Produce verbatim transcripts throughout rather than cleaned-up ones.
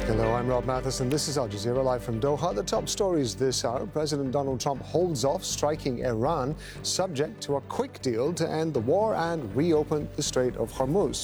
Hello, I'm Rob Matheson. This is Al Jazeera live from Doha. The top stories this hour. President Donald Trump holds off striking Iran, subject to a quick deal to end the war and reopen the Strait of Hormuz.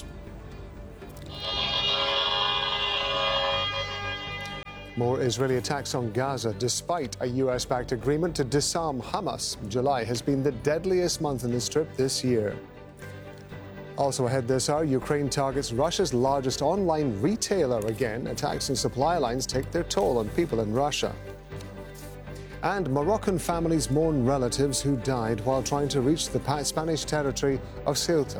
More Israeli attacks on Gaza despite a U S-backed agreement to disarm Hamas. July has been the deadliest month in the Strip this year. Also ahead this hour, Ukraine targets Russia's largest online retailer again. Attacks on supply lines take their toll on people in Russia. And Moroccan families mourn relatives who died while trying to reach the Spanish territory of Ceuta.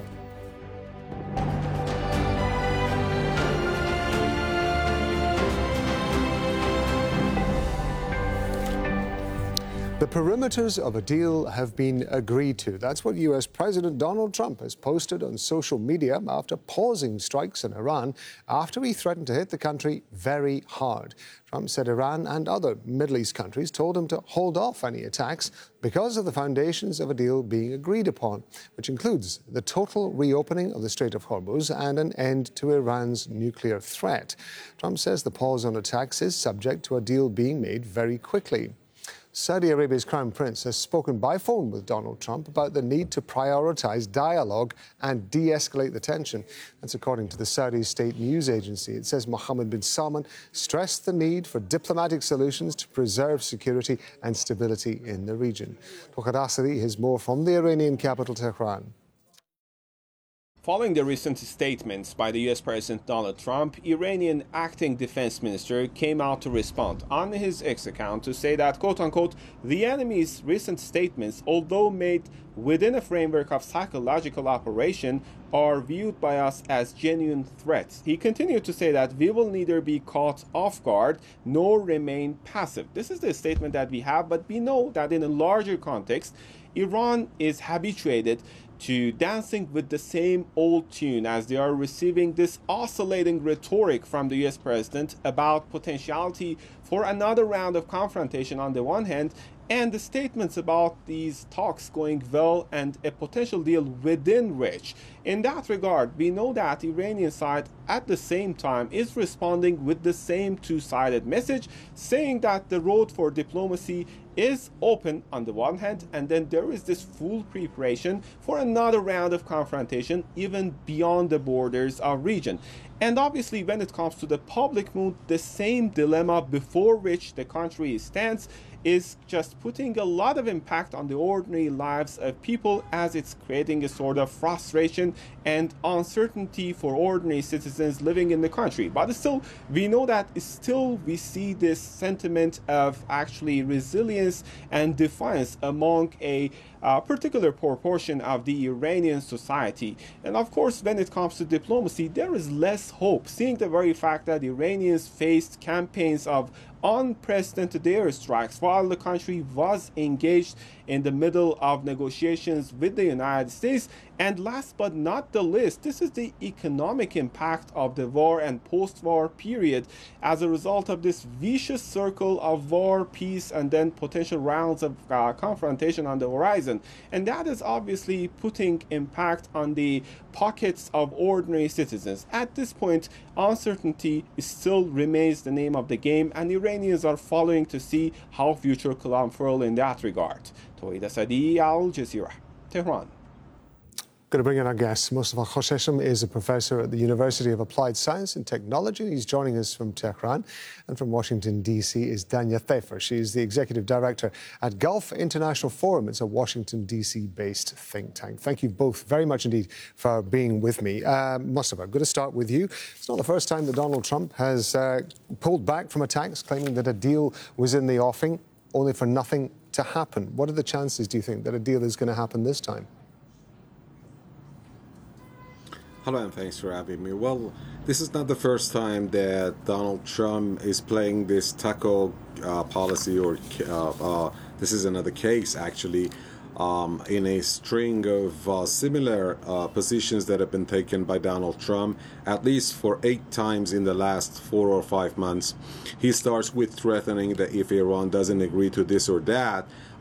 The perimeters of a deal have been agreed to. That's what U S President Donald Trump has posted on social media after pausing strikes in Iran after he threatened to hit the country very hard. Trump said Iran and other Middle East countries told him to hold off any attacks because of the foundations of a deal being agreed upon, which includes the total reopening of the Strait of Hormuz and an end to Iran's nuclear threat. Trump says the pause on attacks is subject to a deal being made very quickly. Saudi Arabia's Crown Prince has spoken by phone with Donald Trump about the need to prioritize dialogue and de-escalate the tension. That's according to the Saudi state news agency. It says Mohammed bin Salman stressed the need for diplomatic solutions to preserve security and stability in the region. Tawqir Asadi has more from the Iranian capital, Tehran. Following the recent statements by the U S President Donald Trump, Iranian acting defense minister came out to respond on his X account to say that, quote-unquote, the enemy's recent statements, although made within a framework of psychological operation, are viewed by us as genuine threats. He continued to say that we will neither be caught off guard nor remain passive. This is the statement that we have, but we know that in a larger context, Iran is habituated to dancing with the same old tune as they are receiving this oscillating rhetoric from the U S president about potentiality for another round of confrontation on the one hand, and the statements about these talks going well and a potential deal within reach. In that regard, we know that the Iranian side at the same time is responding with the same two-sided message, saying that the road for diplomacy is open on the one hand, and then there is this full preparation for another round of confrontation even beyond the borders of region. And obviously, when it comes to the public mood, the same dilemma before which the country stands is just putting a lot of impact on the ordinary lives of people, as it's creating a sort of frustration and uncertainty for ordinary citizens living in the country. But still, we know that still we see this sentiment of actually resilience and defiance among a uh, particular proportion of the Iranian society. And of course, when it comes to diplomacy, there is less hope, seeing the very fact that the Iranians faced campaigns of unprecedented airstrikes while the country was engaged in the middle of negotiations with the United States. And last but not the least, this is the economic impact of the war and post-war period as a result of this vicious circle of war, peace, and then potential rounds of uh, confrontation on the horizon. And that is obviously putting impact on the pockets of ordinary citizens. At this point, uncertainty still remains the name of the game, and Iranians are following to see how future could unfurl in that regard. Tawqir Asadi, Al Jazeera, Tehran. Going to bring in our guest. Mustafa Khosheshem is a professor at the University of Applied Science and Technology. He's joining us from Tehran. And from Washington, D C is Danya Thafer. She's the executive director at Gulf International Forum. It's a Washington, D C-based think tank. Thank you both very much indeed for being with me. Uh, Mustafa, I'm going to start with you. It's not the first time that Donald Trump has uh, pulled back from attacks, claiming that a deal was in the offing, only for nothing to happen. What are the chances, do you think, that a deal is going to happen this time? Hello, and thanks for having me. Well, this is not the first time that Donald Trump is playing this taco uh, policy, or uh, uh, this is another case, actually, um, in a string of uh, similar uh, positions that have been taken by Donald Trump, at least for eight times in the last four or five months. He starts with threatening that if Iran doesn't agree to this or that,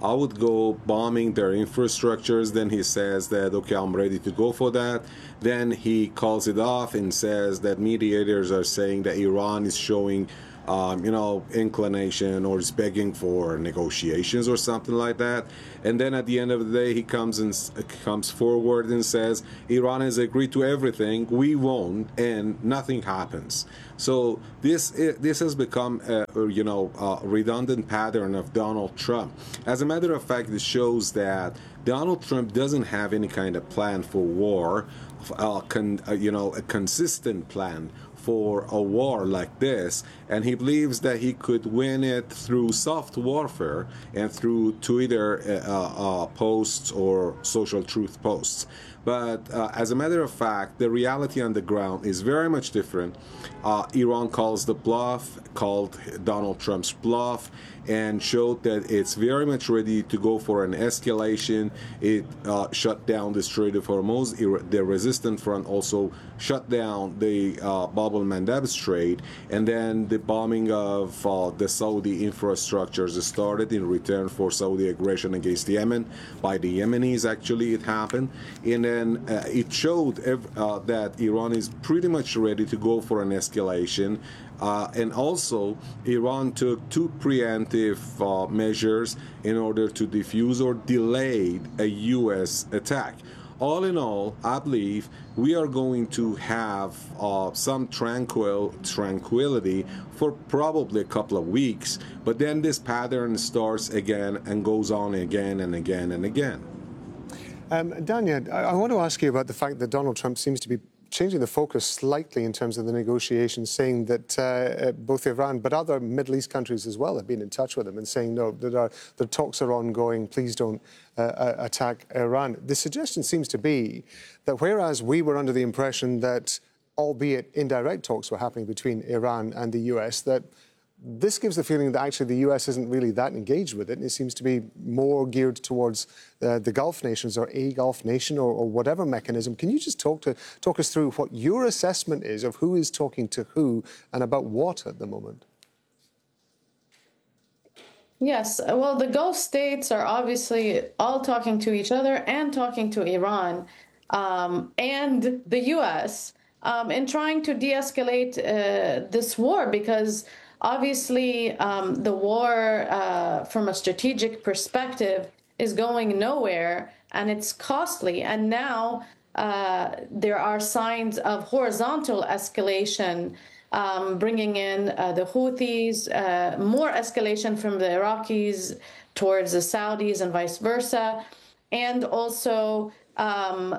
I would go bombing their infrastructures. Then he says that, okay, I'm ready to go for that. Then he calls it off and says that mediators are saying that Iran is showing Um, you know, inclination or is begging for negotiations or something like that. And then at the end of the day, he comes and comes forward and says, Iran has agreed to everything, we won't, and nothing happens. So this this has become a, you know, a redundant pattern of Donald Trump. As a matter of fact, it shows that Donald Trump doesn't have any kind of plan for war, uh, con, uh, you know, a consistent plan for a war like this, and he believes that he could win it through soft warfare and through Twitter uh, uh, posts or social truth posts. But uh, as a matter of fact, the reality on the ground is very much different. Uh, Iran calls the bluff, called Donald Trump's bluff, and showed that it's very much ready to go for an escalation. It uh, shut down the Strait of Hormuz. The resistant front also shut down the uh, Bab el-Mandeb Strait, and then the bombing of uh, the Saudi infrastructures started in return for Saudi aggression against Yemen by the Yemenis. Actually, it happened, and then uh, it showed uh, that Iran is pretty much ready to go for an escalation. Uh, and also, Iran took two preemptive uh, measures in order to defuse or delay a U S attack. All in all, I believe we are going to have uh, some tranquil tranquility for probably a couple of weeks, but then this pattern starts again and goes on again and again and again. Um, Dania, I, I want to ask you about the fact that Donald Trump seems to be changing the focus slightly in terms of the negotiations, saying that uh, both Iran but other Middle East countries as well have been in touch with him and saying, no, that our, the talks are ongoing, please don't uh, attack Iran. The suggestion seems to be that whereas we were under the impression that, albeit indirect talks were happening between Iran and the U S, that this gives the feeling that actually the U S isn't really that engaged with it, and it seems to be more geared towards uh, the Gulf nations or a Gulf nation or, or whatever mechanism. Can you just talk to talk us through what your assessment is of who is talking to who and about what at the moment? Yes, well, the Gulf states are obviously all talking to each other and talking to Iran um, and the U S um, in trying to de-escalate uh, this war, because obviously, um, the war, uh, from a strategic perspective, is going nowhere, and it's costly. And now uh, there are signs of horizontal escalation, um, bringing in uh, the Houthis, uh, more escalation from the Iraqis towards the Saudis and vice versa, and also um,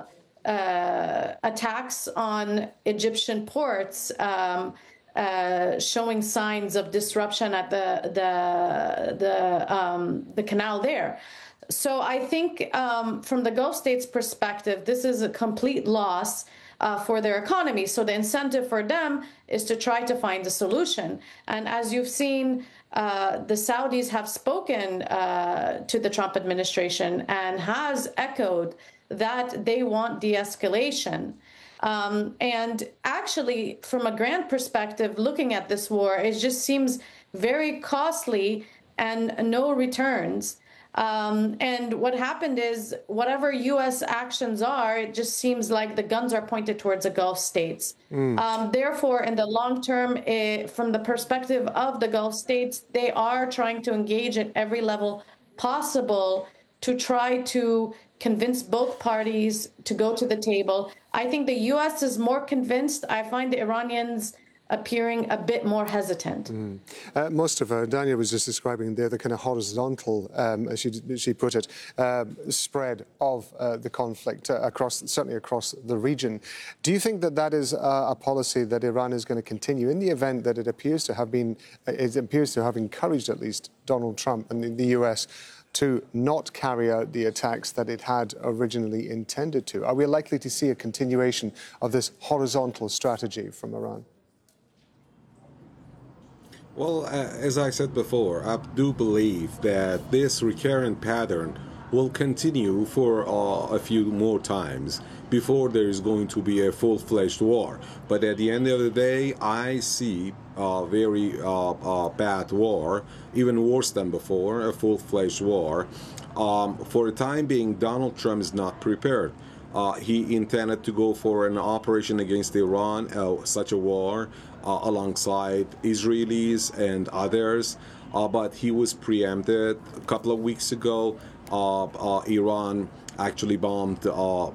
uh, attacks on Egyptian ports, um, Uh, showing signs of disruption at the the the um, the canal there. So I think um, from the Gulf states' perspective, this is a complete loss uh, for their economy. So the incentive for them is to try to find a solution. And as you've seen, uh, the Saudis have spoken uh, to the Trump administration and has echoed that they want de-escalation. Um, and actually, from a grand perspective, looking at this war, it just seems very costly and no returns. Um, and what happened is, whatever U S actions are, it just seems like the guns are pointed towards the Gulf states. Mm. Um, therefore, in the long term, it, from the perspective of the Gulf states, they are trying to engage at every level possible to try to convince both parties to go to the table. I think the U S is more convinced. I find the Iranians appearing a bit more hesitant. Mm. Uh, Mustafa, Dania was just describing there the kind of horizontal, um, as she, she put it, uh, spread of uh, the conflict uh, across, certainly across the region. Do you think that that is uh, a policy that Iran is going to continue in the event that it appears to have been, it appears to have encouraged at least Donald Trump and the, the U S to not carry out the attacks that it had originally intended to? Are we likely to see a continuation of this horizontal strategy from Iran? Well, uh, as I said before, I do believe that this recurrent pattern will continue for uh, a few more times before there is going to be a full-fledged war. But at the end of the day, I see a very uh, uh, bad war, even worse than before, a full-fledged war. um, for the time being, Donald Trump is not prepared. Uh, he intended to go for an operation against Iran, uh, such a war, uh, alongside Israelis and others, uh, but he was preempted. A couple of weeks ago, uh, uh, Iran actually bombed uh,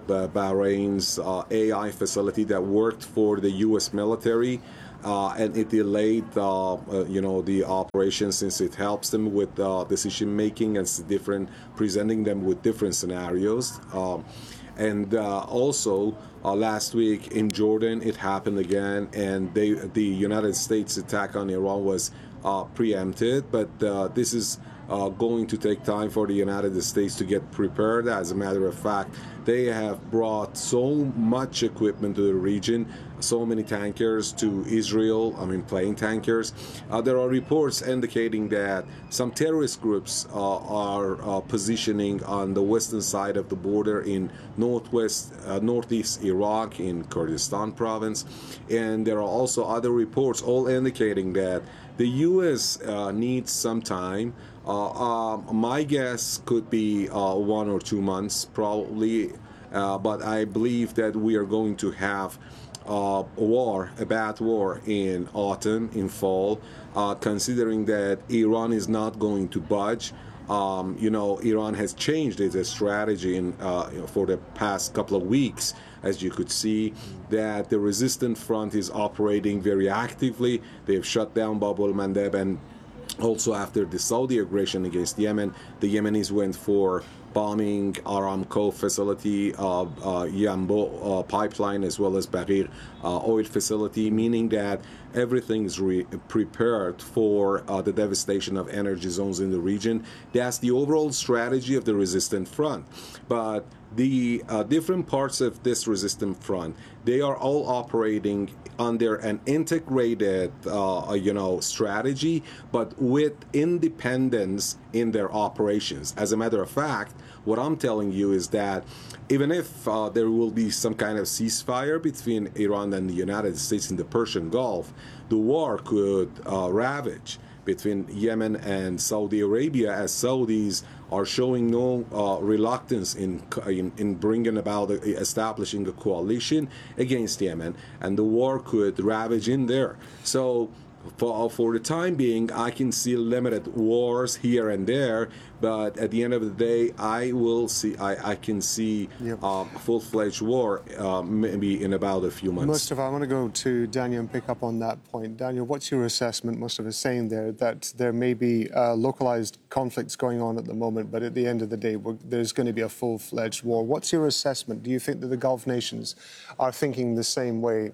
Bahrain's uh, A I facility that worked for the U S military. Uh, and it delayed, uh, uh, you know, the operation, since it helps them with uh, decision making and different, presenting them with different scenarios. Um, and uh, also uh, last week in Jordan, it happened again, and they, the United States attack on Iran was uh, preempted. But uh, this is uh, going to take time for the United States to get prepared. As a matter of fact, they have brought so much equipment to the region, so many tankers to Israel, I mean plane tankers. Uh, there are reports indicating that some terrorist groups uh, are uh, positioning on the western side of the border in northwest, uh, northeast Iraq, in Kurdistan province. And there are also other reports all indicating that the U S uh, needs some time. Uh, uh, my guess could be uh, one or two months probably, uh, but I believe that we are going to have Uh, a war, a bad war in autumn, in fall, uh, considering that Iran is not going to budge. Um, you know, Iran has changed its strategy in, uh, for the past couple of weeks, as you could see, that the resistant front is operating very actively. They've shut down Bab al-Mandeb, and also after the Saudi aggression against Yemen, the Yemenis went for bombing Aramco facility, uh, uh, Yanbu uh, pipeline, as well as Bahir uh, oil facility, meaning that everything is re- prepared for uh, the devastation of energy zones in the region. That's the overall strategy of the resistant front. But the uh, different parts of this resistant front, they are all operating under an integrated, uh, you know, strategy, but with independence in their operations. As a matter of fact, what I'm telling you is that even if uh, there will be some kind of ceasefire between Iran and the United States in the Persian Gulf, the war could uh, ravage between Yemen and Saudi Arabia, as Saudis are showing no uh, reluctance in, in in bringing about, a, establishing a coalition against Yemen, and the war could ravage in there. So for, for the time being, I can see limited wars here and there, but at the end of the day, I will see, I, I can see yep. um, a full-fledged war uh, maybe in about a few months. Mustafa, I want to go to Daniel and pick up on that point. Daniel, what's your assessment? Mustafa is saying there that there may be uh, localized conflicts going on at the moment, but at the end of the day, we're, there's going to be a full-fledged war. What's your assessment? Do you think that the Gulf nations are thinking the same way?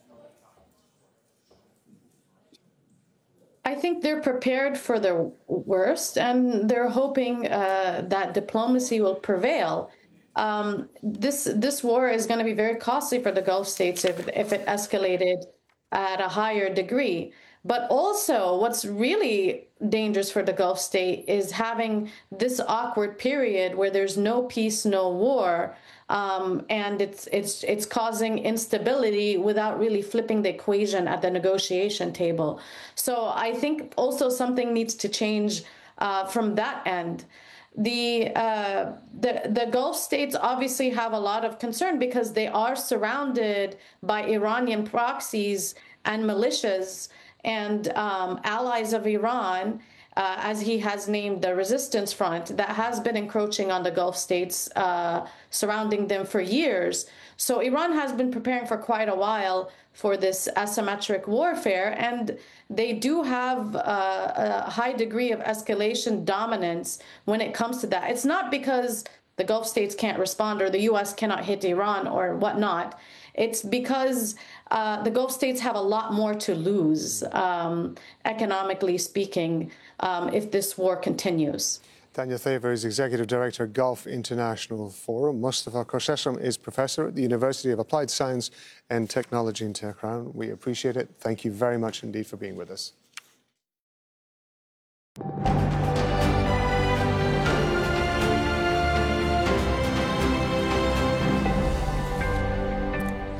I think they're prepared for the worst, and they're hoping uh, that diplomacy will prevail. Um, this this war is going to be very costly for the Gulf states if, if it escalated at a higher degree. But also, what's really dangerous for the Gulf state is having this awkward period where there's no peace, no war, um, and it's it's it's causing instability without really flipping the equation at the negotiation table. So I think also something needs to change uh, from that end. The, uh, the the Gulf states obviously have a lot of concern because they are surrounded by Iranian proxies and militias and um, allies of Iran, uh, as he has named the resistance front, that has been encroaching on the Gulf states, uh, surrounding them for years. So Iran has been preparing for quite a while for this asymmetric warfare, and they do have uh, a high degree of escalation dominance when it comes to that. It's not because the Gulf states can't respond or the U S cannot hit Iran or whatnot. It's because uh, the Gulf states have a lot more to lose, um, economically speaking, um, if this war continues. Daniel Thaver is Executive Director, Gulf International Forum. Mustafa Khosrowshahm is Professor at the University of Applied Science and Technology in Tehran. We appreciate it. Thank you very much indeed for being with us.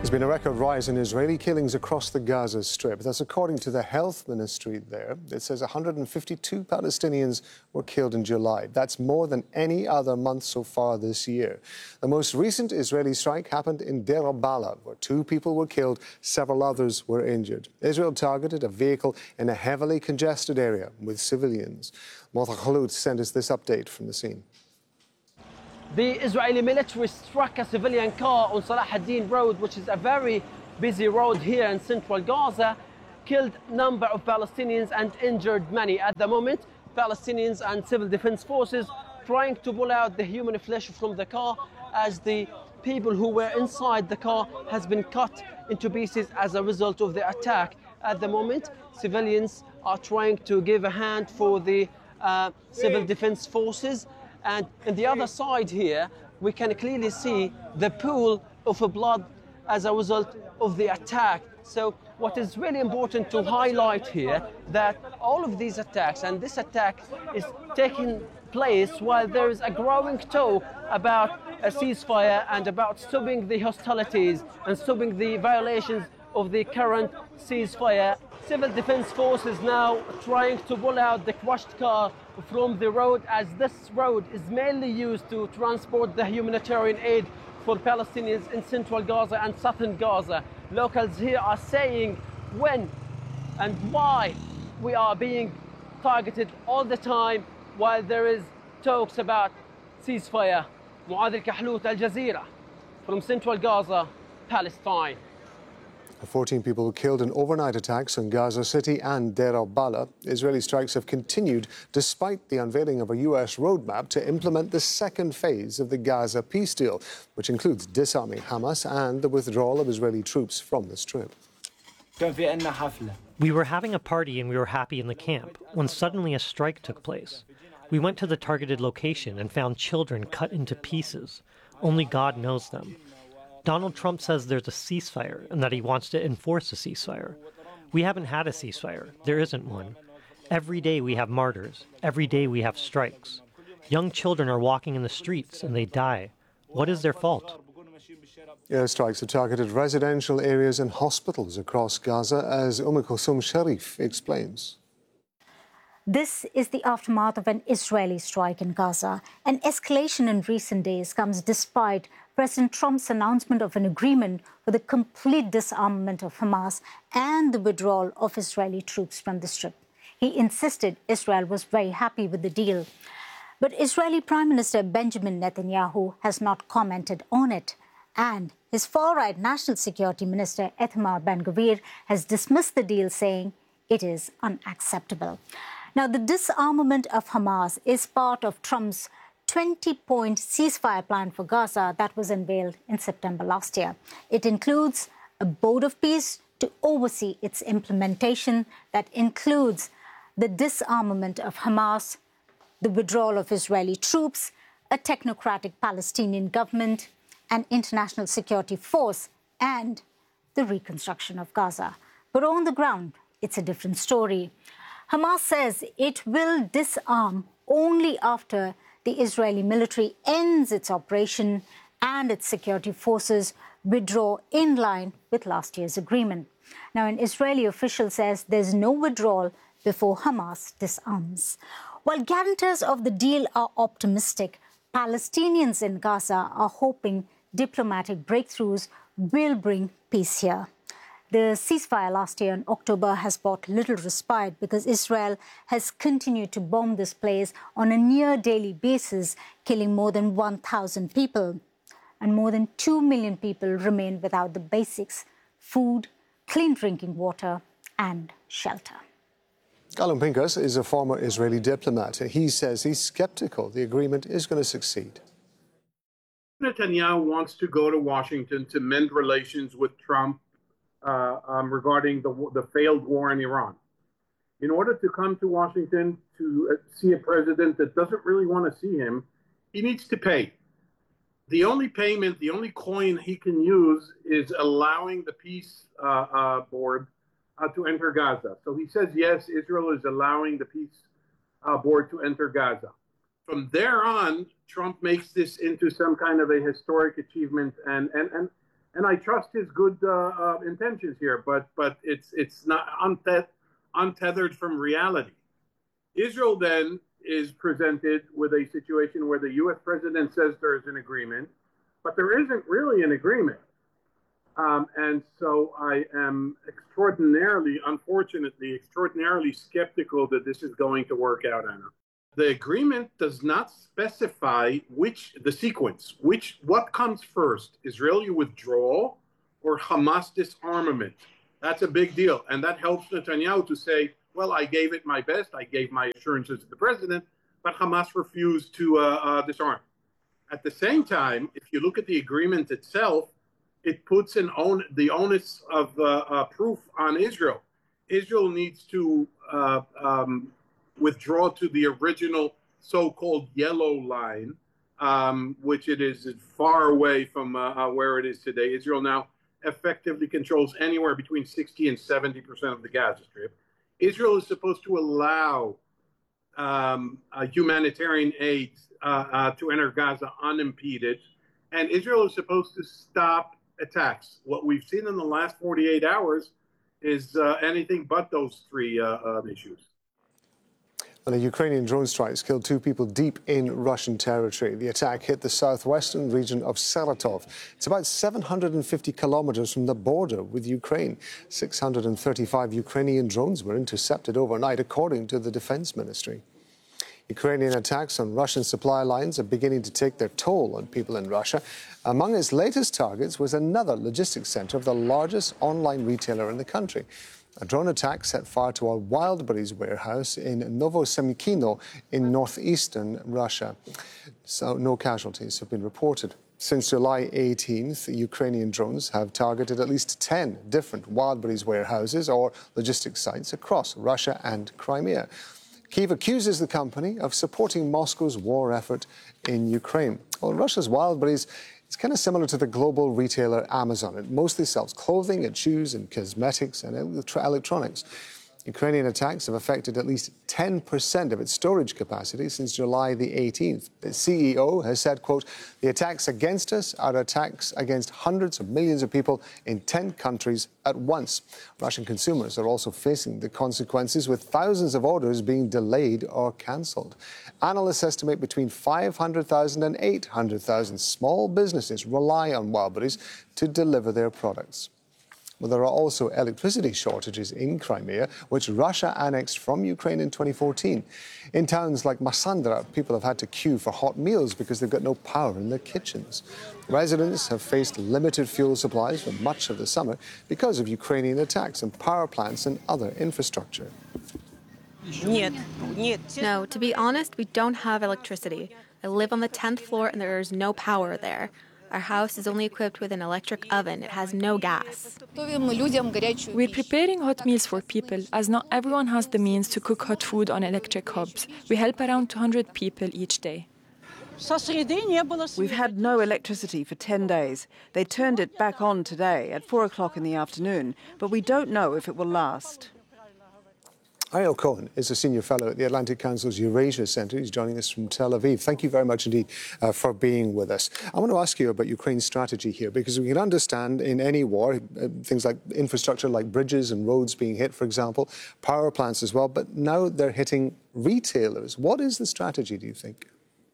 There's been a record rise in Israeli killings across the Gaza Strip. That's according to the health ministry there. It says one hundred fifty-two Palestinians were killed in July. That's more than any other month so far this year. The most recent Israeli strike happened in Deir al-Balah, where two people were killed, several others were injured. Israel targeted a vehicle in a heavily congested area with civilians. Mota Khalut sent us this update from the scene. The Israeli military struck a civilian car on Salah ad-Din Road, which is a very busy road here in central Gaza, killed a number of Palestinians and injured many. At the moment, Palestinians and civil defense forces trying to pull out the human flesh from the car as the people who were inside the car has been cut into pieces as a result of the attack. At the moment, civilians are trying to give a hand for the uh, civil defense forces. And on the other side here, we can clearly see the pool of blood as a result of the attack. So what is really important to highlight here, that all of these attacks, and this attack is taking place while there is a growing talk about a ceasefire and about stopping the hostilities and stopping the violations of the current ceasefire. Civil defense forces now trying to pull out the crushed car from the road, as this road is mainly used to transport the humanitarian aid for Palestinians in central Gaza and southern Gaza. Locals here are saying when and why we are being targeted all the time while there is talks about ceasefire. Muad al-Kahlout, Al Jazeera, from central Gaza, Palestine. fourteen people were killed in overnight attacks on Gaza City and Deir al-Balah. Israeli strikes have continued despite the unveiling of a U S roadmap to implement the second phase of the Gaza peace deal, which includes disarming Hamas and the withdrawal of Israeli troops from the Strip. We were having a party and we were happy in the camp when suddenly a strike took place. We went to the targeted location and found children cut into pieces. Only God knows them. Donald Trump says there's a ceasefire and that he wants to enforce a ceasefire. We haven't had a ceasefire. There isn't one. Every day we have martyrs. Every day we have strikes. Young children are walking in the streets and they die. What is their fault? Airstrikes have targeted residential areas and hospitals across Gaza, as Umm Kulthum Sharif explains. This is the aftermath of an Israeli strike in Gaza. An escalation in recent days comes despite President Trump's announcement of an agreement for the complete disarmament of Hamas and the withdrawal of Israeli troops from the Strip. He insisted Israel was very happy with the deal. But Israeli Prime Minister Benjamin Netanyahu has not commented on it. And his far-right National Security Minister Itamar Ben-Gvir has dismissed the deal, saying it is unacceptable. Now, the disarmament of Hamas is part of Trump's twenty-point ceasefire plan for Gaza that was unveiled in September last year. It includes a board of peace to oversee its implementation that includes the disarmament of Hamas, the withdrawal of Israeli troops, a technocratic Palestinian government, an international security force, and the reconstruction of Gaza. But on the ground, it's a different story. Hamas says it will disarm only after the Israeli military ends its operation and its security forces withdraw in line with last year's agreement. Now, an Israeli official says there's no withdrawal before Hamas disarms. While guarantors of the deal are optimistic, Palestinians in Gaza are hoping diplomatic breakthroughs will bring peace here. The ceasefire last year in October has brought little respite because Israel has continued to bomb this place on a near daily basis, killing more than one thousand people. And more than two million people remain without the basics: food, clean drinking water, and shelter. Galon Pinkas is a former Israeli diplomat. He says he's skeptical the agreement is going to succeed. Netanyahu wants to go to Washington to mend relations with Trump uh, um, regarding the, the failed war in Iran. In order to come to Washington to see a president that doesn't really want to see him, he needs to pay. The only payment, the only coin he can use is allowing the peace uh, uh, board uh, to enter Gaza. So he says, yes, Israel is allowing the peace uh, board to enter Gaza. From there on, Trump makes this into some kind of a historic achievement. And, and, and And I trust his good uh, uh, intentions here, but but it's it's not unte- untethered from reality. Israel then is presented with a situation where the U S president says there is an agreement, but there isn't really an agreement. Um, and so I am extraordinarily, unfortunately, extraordinarily skeptical that this is going to work out, Anna. The agreement does not specify which, the sequence, which, what comes first, Israeli withdrawal or Hamas disarmament. That's a big deal. And that helps Netanyahu to say, well, I gave it my best. I gave my assurances to the president, but Hamas refused to uh, uh, disarm. At the same time, if you look at the agreement itself, it puts an on, the onus of uh, uh, proof on Israel. Israel needs to uh, um, withdraw to the original so-called yellow line, um, which it is far away from uh, uh, where it is today. Israel now effectively controls anywhere between sixty and seventy percent of the Gaza Strip. Israel is supposed to allow um, uh, humanitarian aid uh, uh, to enter Gaza unimpeded, and Israel is supposed to stop attacks. What we've seen in the last forty-eight hours is uh, anything but those three uh, uh, issues. Well, a Ukrainian drone strikes killed two people deep in Russian territory. The attack hit the southwestern region of Saratov. It's about seven hundred fifty kilometers from the border with Ukraine. six hundred thirty-five Ukrainian drones were intercepted overnight, according to the Defense Ministry. Ukrainian attacks on Russian supply lines are beginning to take their toll on people in Russia. Among its latest targets was another logistics center of the largest online retailer in the country. A drone attack set fire to a Wildberries warehouse in Novosemikino in northeastern Russia. So no casualties have been reported. Since July eighteenth, Ukrainian drones have targeted at least ten different Wildberries warehouses or logistics sites across Russia and Crimea. Kyiv accuses the company of supporting Moscow's war effort in Ukraine. Well, Russia's Wildberries is kind of similar to the global retailer Amazon. It mostly sells clothing and shoes and cosmetics and electronics. Ukrainian attacks have affected at least ten percent of its storage capacity since July the eighteenth. The C E O has said, quote, the attacks against us are attacks against hundreds of millions of people in ten countries at once. Russian consumers are also facing the consequences, with thousands of orders being delayed or cancelled. Analysts estimate between five hundred thousand and eight hundred thousand small businesses rely on Wildberries to deliver their products. Well, there are also electricity shortages in Crimea, which Russia annexed from Ukraine in twenty fourteen. In towns like Masandra, people have had to queue for hot meals because they've got no power in their kitchens. Residents have faced limited fuel supplies for much of the summer because of Ukrainian attacks on power plants and other infrastructure. No, to be honest, we don't have electricity. I live on the tenth floor and there is no power there. Our house is only equipped with an electric oven. It has no gas. We're preparing hot meals for people, as not everyone has the means to cook hot food on electric hobs. We help around two hundred people each day. We've had no electricity for ten days. They turned it back on today at four o'clock in the afternoon, but we don't know if it will last. Ariel Cohen is a senior fellow at the Atlantic Council's Eurasia Centre. He's joining us from Tel Aviv. Thank you very much indeed uh, for being with us. I want to ask you about Ukraine's strategy here, because we can understand in any war uh, things like infrastructure, like bridges and roads being hit, for example, power plants as well, but now they're hitting retailers. What is the strategy, do you think?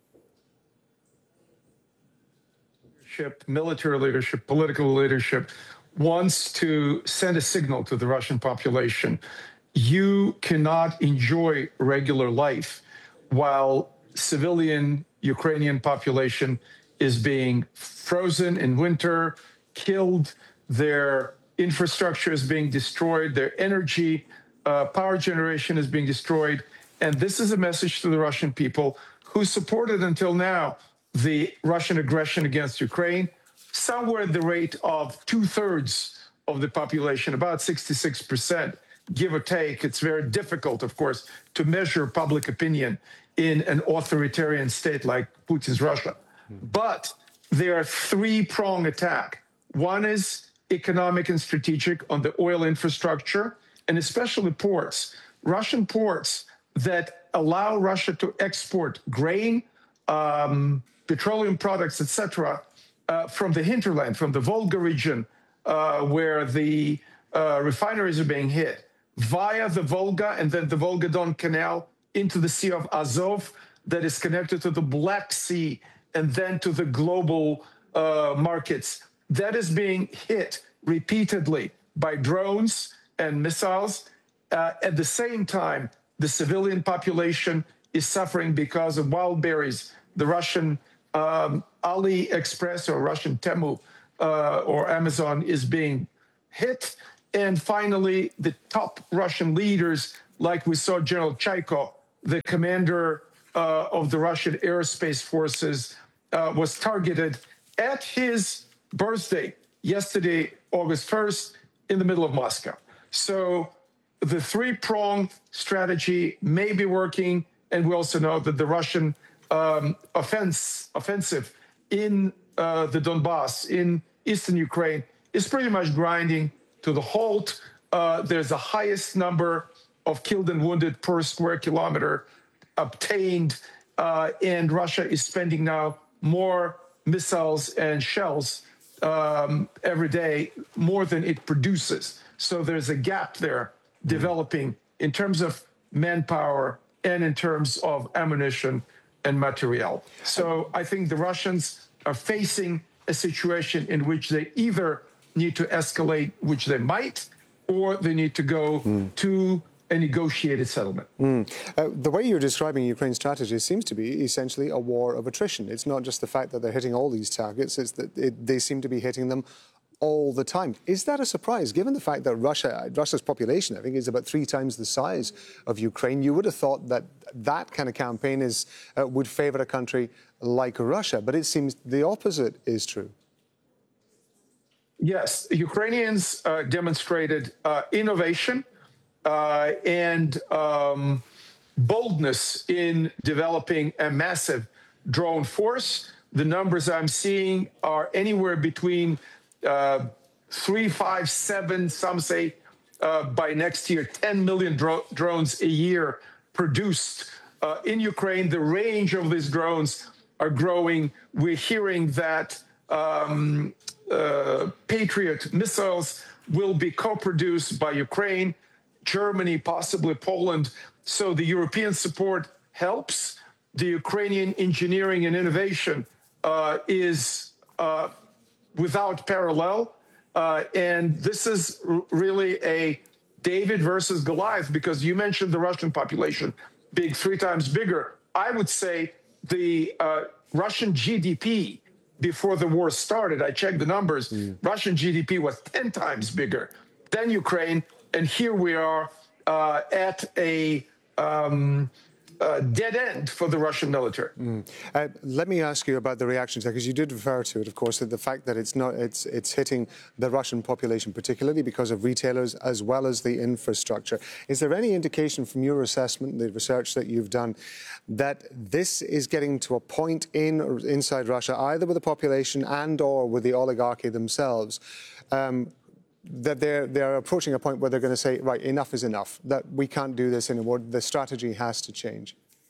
Leadership, military leadership, political leadership wants to send a signal to the Russian population. You cannot enjoy regular life while civilian Ukrainian population is being frozen in winter, killed, their infrastructure is being destroyed, their energy, uh, power generation is being destroyed. And this is a message to the Russian people who supported until now the Russian aggression against Ukraine, somewhere at the rate of two-thirds of the population, about sixty-six percent. Give or take. It's very difficult, of course, to measure public opinion in an authoritarian state like Putin's Russia. But there are three-prong attack. One is economic and strategic on the oil infrastructure, and especially ports. Russian ports that allow Russia to export grain, um, petroleum products, et cetera, uh, from the hinterland, from the Volga region, uh, where the uh, refineries are being hit, via the Volga and then the Volga-Don Canal into the Sea of Azov that is connected to the Black Sea and then to the global uh, markets. That is being hit repeatedly by drones and missiles. Uh, at the same time, the civilian population is suffering because of wild berries. The Russian um, AliExpress or Russian Temu uh, or Amazon is being hit. And finally, the top Russian leaders, like we saw General Chaiko, the commander uh, of the Russian Aerospace Forces, uh, was targeted at his birthday yesterday, August first, in the middle of Moscow. So the three-pronged strategy may be working, and we also know that the Russian um, offense, offensive in uh, the Donbass, in eastern Ukraine, is pretty much grinding to the halt. Uh, there's the highest number of killed and wounded per square kilometer obtained, uh, and Russia is spending now more missiles and shells um, every day, more than it produces. So there's a gap there developing in terms of manpower and in terms of ammunition and material. So I think the Russians are facing a situation in which they either need to escalate, which they might, or they need to go mm. to a negotiated settlement. Mm. Uh, the way you're describing Ukraine's strategy seems to be essentially a war of attrition. It's not just the fact that they're hitting all these targets, it's that it, they seem to be hitting them all the time. Is that a surprise, given the fact that Russia, Russia's population, I think, is about three times the size of Ukraine? You would have thought that that kind of campaign is uh, would favour a country like Russia, but it seems the opposite is true. Yes, Ukrainians uh, demonstrated uh, innovation uh, and um, boldness in developing a massive drone force. The numbers I'm seeing are anywhere between uh, three, five, seven, some say uh, by next year, ten million dro- drones a year produced uh, in Ukraine. The range of these drones are growing. We're hearing that um, Uh, Patriot missiles will be co-produced by Ukraine, Germany, possibly Poland. So the European support helps. The Ukrainian engineering and innovation uh, is uh, without parallel. Uh, and this is r- really a David versus Goliath, because you mentioned the Russian population being three times bigger. I would say the uh, Russian G D P before the war started, I checked the numbers, mm. Russian G D P was ten times bigger than Ukraine. And here we are uh, at a um, uh, dead end for the Russian military. Mm. Uh, let me ask you about the reactions, because you did refer to it, of course, the fact that it's not it's it's hitting the Russian population, particularly because of retailers as well as the infrastructure. Is there any indication from your assessment, the research that you've done, that this is getting to a point in inside Russia, either with the population and or with the oligarchy themselves, um, that they're they're approaching a point where they're going to say, right, enough is enough, that we can't do this anymore, the strategy has to change?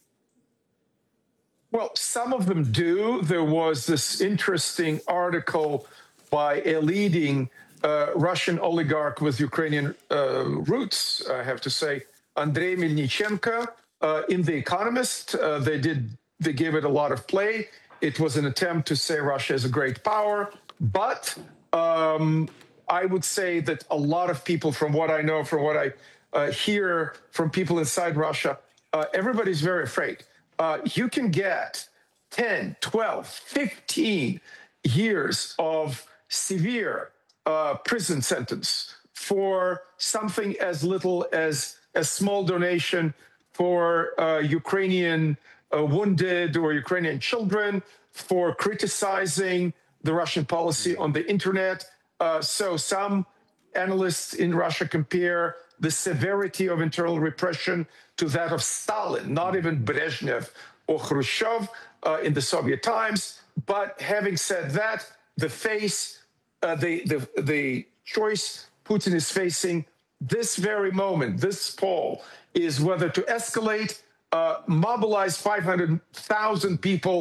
Well, some of them do. There was this interesting article by a leading uh, Russian oligarch with Ukrainian uh, roots, I have to say, Andrei Melnichenko, uh, in The Economist. Uh, they did they gave it a lot of play. It was an attempt to say Russia is a great power, but um, I would say that a lot of people, from what I know, from what I uh, hear from people inside Russia, uh, everybody's very afraid. Uh, you can get ten, twelve, fifteen years of severe uh, prison sentence for something as little as a small donation for uh, Ukrainian uh, wounded or Ukrainian children, for criticizing the Russian policy on the internet. Uh, so some analysts in Russia compare the severity of internal repression to that of Stalin, not even Brezhnev or Khrushchev uh, in the Soviet times. But having said that, the face, uh, the, the, the choice Putin is facing this very moment, this fall, is whether to escalate, uh, mobilize five hundred thousand people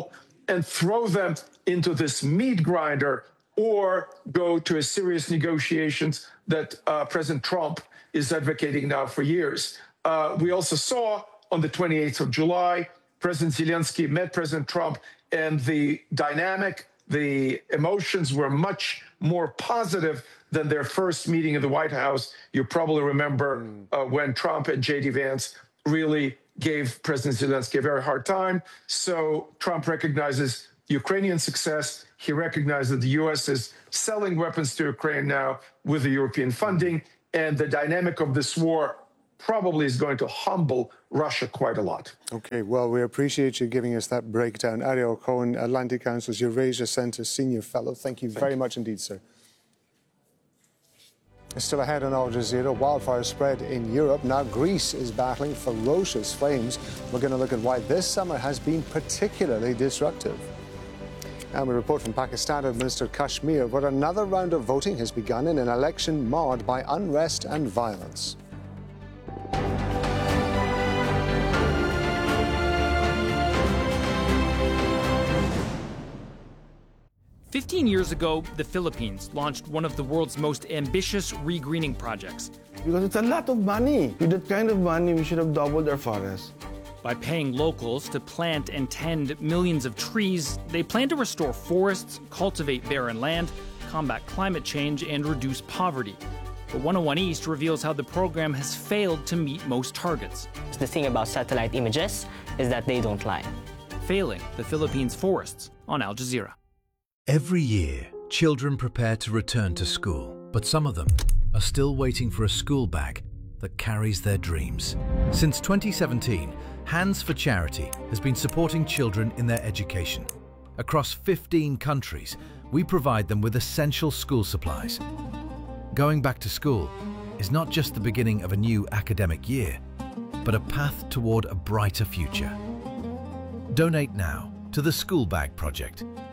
and throw them into this meat grinder or go to a serious negotiations that uh, President Trump is advocating now for years. Uh, we also saw on the twenty-eighth of July, President Zelensky met President Trump, and the dynamic, the emotions were much more positive than their first meeting in the White House. You probably remember mm. uh, when Trump and J D Vance really gave President Zelensky a very hard time. So Trump recognizes Ukrainian success. He recognized that the U S is selling weapons to Ukraine now with the European funding, and the dynamic of this war probably is going to humble Russia quite a lot. Okay, well, we appreciate you giving us that breakdown. Ariel Cohen, Atlantic Council's Eurasia Centre Senior Fellow. Thank you very much indeed, sir. Still ahead on Al Jazeera, wildfire spread in Europe. Now Greece is battling ferocious flames. We're going to look at why this summer has been particularly disruptive. And we report from Pakistan administered Kashmir, where another round of voting has begun in an election marred by unrest and violence. Fifteen years ago, the Philippines launched one of the world's most ambitious regreening projects. Because it's a lot of money. With that kind of money, we should have doubled our forests. By paying locals to plant and tend millions of trees, they plan to restore forests, cultivate barren land, combat climate change, and reduce poverty. But one oh one East reveals how the program has failed to meet most targets. The thing about satellite images is that they don't lie. Failing the Philippines' forests on Al Jazeera. Every year, children prepare to return to school, but some of them are still waiting for a school bag that carries their dreams. Since twenty seventeen, Hands for Charity has been supporting children in their education. Across fifteen countries, we provide them with essential school supplies. Going back to school is not just the beginning of a new academic year, but a path toward a brighter future. Donate now to the School Bag Project.